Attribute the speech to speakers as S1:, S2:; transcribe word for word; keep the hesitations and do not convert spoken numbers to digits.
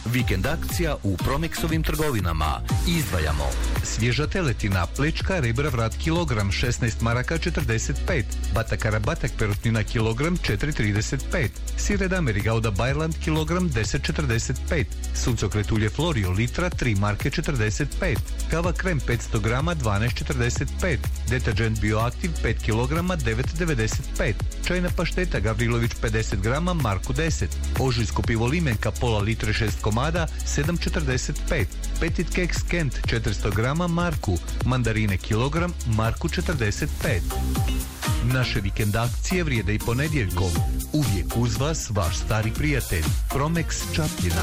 S1: Vikend akcija u Promexovim trgovinama. Izdvajamo svježa teletina, plečka, rebra, vrat, kilogram, šesnaest maraka četrdeset pet. Batakara batak perutnina, kilogram, četiri trideset pet. Sir Edameri Gouda Bajland, kilogram, deset četrdeset pet. Suncokret ulje Florio, litra, tri marke četrdeset pet. Kava krem petsto grama, dvanaest četrdeset pet. Deterđent Bioaktiv pet kilograma, devet devedeset pet. Čajna pašteta Gavrilović pedeset grama, marku deset. Ožujsko pivo Limenka, pola litre, šest komada, sedam četrdeset pet. Petit keks Kent četiristo grama, marku. Mandarine kilogram, marku četrdeset pet. Naše vikend akcije vrijede i ponedjeljkom. Uvijek uz vas vaš stari prijatelj Promex Čapljina.